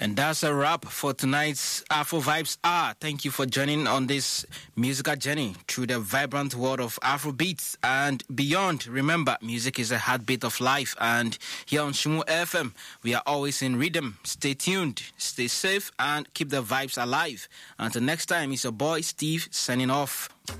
And that's a wrap for tonight's Afro Vibes Hour. Thank you for joining on this musical journey through the vibrant world of Afro beats and beyond. Remember, music is a heartbeat of life, and here on Shimu FM, we are always in rhythm. Stay tuned, stay safe, and keep the vibes alive. Until next time, it's your boy Steve signing off.